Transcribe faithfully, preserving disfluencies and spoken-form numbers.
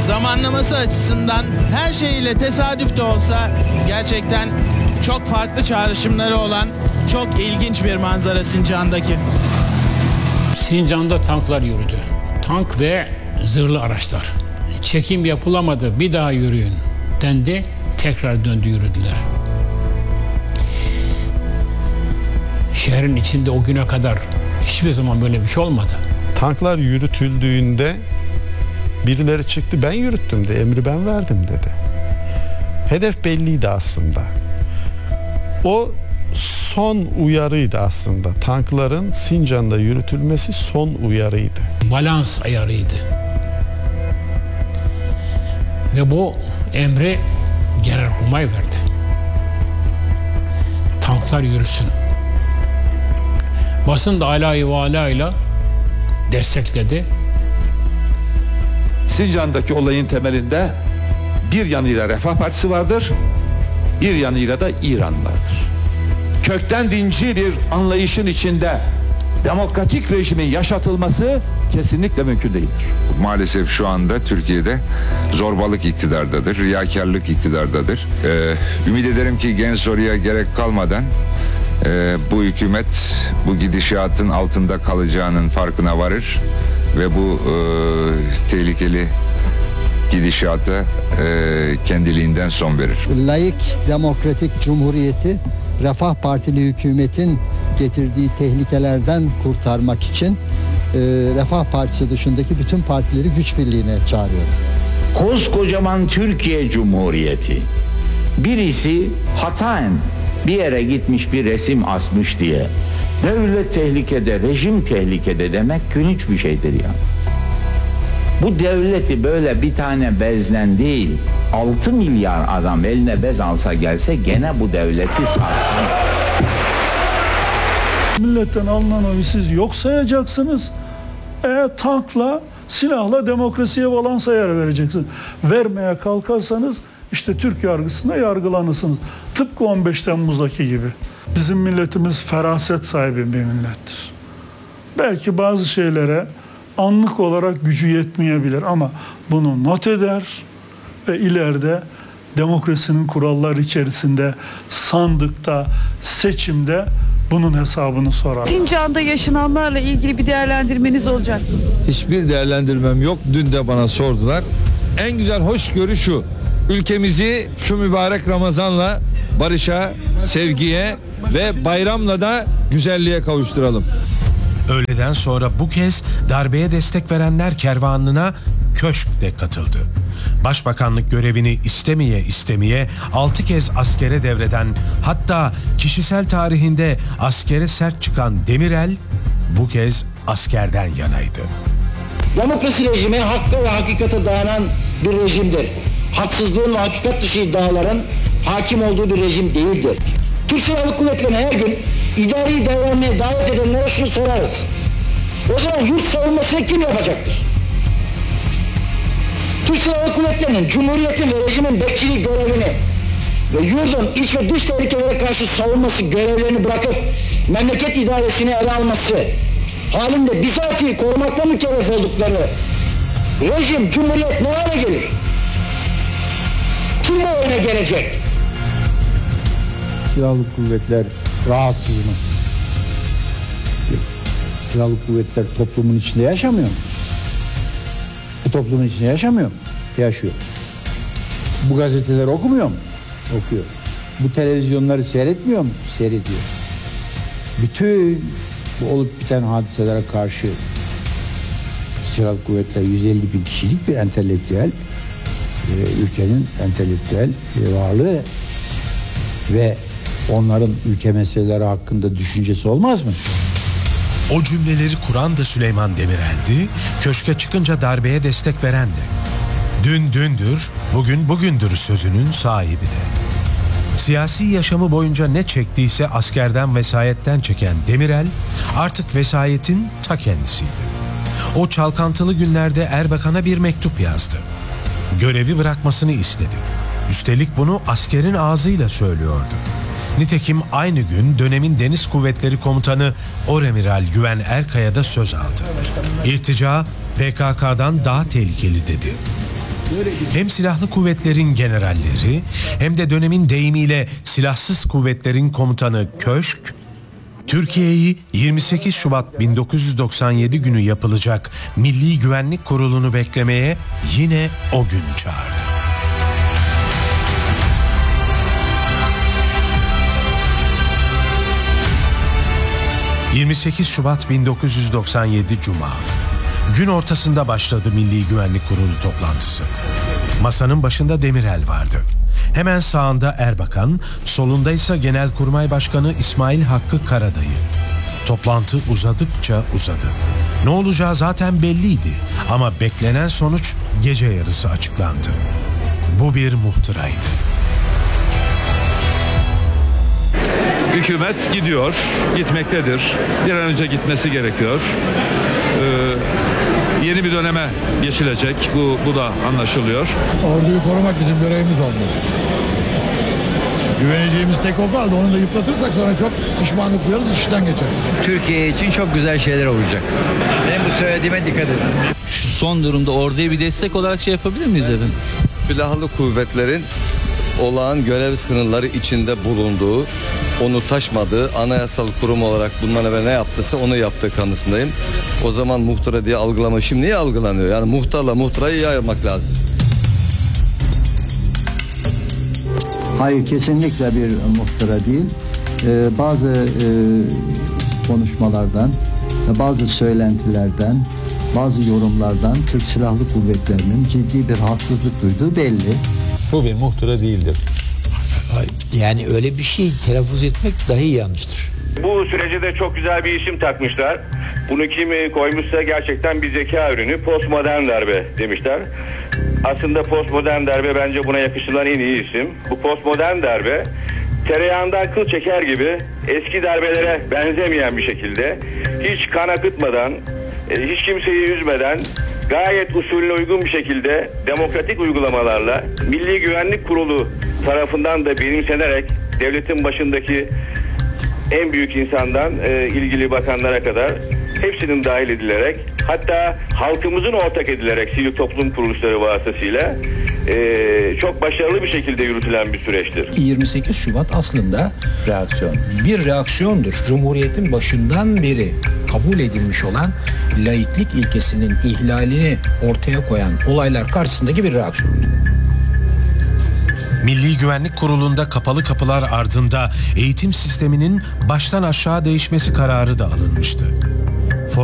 zamanlaması açısından her şeyiyle tesadüf de olsa gerçekten çok farklı çağrışımları olan çok ilginç bir manzara Sincan'daki. Sincan'da tanklar yürüdü. Tank ve zırhlı araçlar. Çekim yapılamadı, bir daha yürüyün dendi. Tekrar döndü yürüdüler. Şehrin içinde o güne kadar hiçbir zaman böyle bir şey olmadı. Tanklar yürütüldüğünde birileri çıktı, ben yürüttüm de, emri ben verdim dedi. Hedef belliydi aslında. O son uyarıydı aslında. Tankların Sincan'da yürütülmesi son uyarıydı. Balans ayarıydı. Ve bu emri Genelkurmay verdi. Tanklar yürüsün. Basın da alayı ve alayla destekledi. Sincan'daki olayın temelinde bir yanıyla Refah Partisi vardır, bir yanıyla da İran vardır. Kökten dinci bir anlayışın içinde demokratik rejimin yaşatılması kesinlikle mümkün değildir. Maalesef şu anda Türkiye'de zorbalık iktidardadır, riyakarlık iktidardadır. Ee, ümit ederim ki genç soruya gerek kalmadan e, bu hükümet bu gidişatın altında kalacağının farkına varır ve bu e, tehlikeli gidişata e, kendiliğinden son verir. Laik demokratik cumhuriyeti Refah Partili hükümetin getirdiği tehlikelerden kurtarmak için e, Refah Partisi dışındaki bütün partileri güç birliğine çağırıyorum. Koskocaman Türkiye Cumhuriyeti birisi hataen bir yere gitmiş bir resim asmış diye devlet tehlikede, rejim tehlikede demek gülünç bir şeydir ya. Bu devleti böyle bir tane bezlen değil, altı milyar adam eline bez alsa gelse gene bu devleti sarsın. Milletten alınan oyu siz yok sayacaksınız. E, tankla, silahla demokrasiye balans ayarı vereceksiniz. Vermeye kalkarsanız işte Türk yargısında yargılanırsınız. Tıpkı on beş Temmuz'daki gibi. Bizim milletimiz feraset sahibi bir millettir. Belki bazı şeylere anlık olarak gücü yetmeyebilir ama bunu not eder ve ileride demokrasinin kuralları içerisinde sandıkta, seçimde bunun hesabını sorar. Sincan'da yaşananlarla ilgili bir değerlendirmeniz olacak mı? Hiçbir değerlendirmem yok. Dün de bana sordular. En güzel hoşgörü şu: ülkemizi şu mübarek Ramazan'la barışa, sevgiye ve bayramla da güzelliğe kavuşturalım. Öğleden sonra bu kez darbeye destek verenler kervanına köşk de katıldı. Başbakanlık görevini istemeye istemeye altı kez askere devreden, hatta kişisel tarihinde askere sert çıkan Demirel bu kez askerden yanaydı. Demokrasi rejimi hakka ve hakikate dayanan bir rejimdir. Haksızlığın ve hakikat dışı iddiaların hakim olduğu bir rejim değildir. Türk Silahlı Kuvvetleri'ne her gün idari davranmaya davet edenlere şunu sorarız. O zaman yurt savunmasını kim yapacaktır? Türk Silahlı Kuvvetleri'nin, Cumhuriyet'in ve rejimin bekçiliği görevini ve yurdun iç ve dış tehlikelere karşı savunması görevlerini bırakıp memleket idaresini ele alması halinde bizatihi korumakla mükellef oldukları rejim, Cumhuriyet ne hale gelir? Kim bu oyuna gelecek? Silahlı kuvvetler rahatsız mı? Silahlı kuvvetler toplumun içinde yaşamıyor mu? Bu toplumun içinde yaşamıyor mu? Yaşıyor. Bu gazeteleri okumuyor mu? Okuyor. Bu televizyonları seyretmiyor mu? Seyrediyor. Bütün bu olup biten hadiselere karşı silahlı kuvvetler yüz elli bin kişilik bir entelektüel, e, ülkenin entelektüel e, varlığı ve onların ülke meseleleri hakkında düşüncesi olmaz mı? O cümleleri kuran da Süleyman Demirel'di, köşke çıkınca darbeye destek veren de. Dün dündür, bugün bugündür sözünün sahibi de. Siyasi yaşamı boyunca ne çektiyse askerden, vesayetten çeken Demirel artık vesayetin ta kendisiydi. O çalkantılı günlerde Erbakan'a bir mektup yazdı. Görevi bırakmasını istedi. Üstelik bunu askerin ağzıyla söylüyordu. Nitekim aynı gün dönemin Deniz Kuvvetleri Komutanı Oremiral Güven Erkaya da söz aldı. İrtica P K K'dan daha tehlikeli dedi. Hem silahlı kuvvetlerin generalleri hem de dönemin deyimiyle silahsız kuvvetlerin komutanı Köşk, Türkiye'yi yirmi sekiz Şubat bin dokuz yüz doksan yedi günü yapılacak Milli Güvenlik Kurulu'nu beklemeye yine o gün çağırdı. yirmi sekiz Şubat bin dokuz yüz doksan yedi Cuma. Gün ortasında başladı Milli Güvenlik Kurulu toplantısı. Masanın başında Demirel vardı. Hemen sağında Erbakan, solunda ise Genelkurmay Başkanı İsmail Hakkı Karadayı. Toplantı uzadıkça uzadı. Ne olacağı zaten belliydi ama beklenen sonuç gece yarısı açıklandı. Bu bir muhtıraydı. Hükümet gidiyor, gitmektedir. Bir an önce gitmesi gerekiyor. Ee, yeni bir döneme geçilecek. Bu, bu da anlaşılıyor. Orduyu korumak bizim görevimiz olmalı. Güveneceğimiz tek o kaldı. Onu da yıpratırsak sonra çok pişmanlık duyarız, işten geçer. Türkiye için çok güzel şeyler olacak. Benim bu söylediğime dikkat edin. Şu son durumda orduya bir destek olarak şey yapabilir miyiz efendim? Silahlı kuvvetlerin olağan görev sınırları içinde bulunduğu, onu taşmadığı, anayasal kurum olarak bundan evvel ne yaptıysa onu yaptığı kanısındayım. O zaman muhtıra diye algılama şimdi niye algılanıyor? Yani muhtarla muhtırayı iyi ayırmak lazım. Hayır, kesinlikle bir muhtıra değil. Ee, bazı e, konuşmalardan, bazı söylentilerden, bazı yorumlardan Türk Silahlı Kuvvetleri'nin ciddi bir haksızlık duyduğu belli. Bu bir muhtıra değildir. Yani öyle bir şey telaffuz etmek dahi yanlıştır. Bu sürece de çok güzel bir isim takmışlar. Bunu kim koymuşsa gerçekten bir zeka ürünü, postmodern darbe demişler. Aslında postmodern darbe bence buna yakışılan en iyi isim. Bu postmodern darbe tereyağından kıl çeker gibi eski darbelere benzemeyen bir şekilde, hiç kan akıtmadan, hiç kimseyi üzmeden, gayet usulüne uygun bir şekilde demokratik uygulamalarla Milli Güvenlik Kurulu tarafından da benimsenerek devletin başındaki en büyük insandan e, ilgili bakanlara kadar hepsinin dahil edilerek, hatta halkımızın ortak edilerek sivil toplum kuruluşları vasıtasıyla e, çok başarılı bir şekilde yürütülen bir süreçtir. yirmi sekiz Şubat aslında reaksiyon. Bir reaksiyondur. Cumhuriyetin başından beri kabul edilmiş olan laiklik ilkesinin ihlalini ortaya koyan olaylar karşısındaki bir reaksiyondur. Milli Güvenlik Kurulu'nda kapalı kapılar ardında eğitim sisteminin baştan aşağı değişmesi kararı da alınmıştı.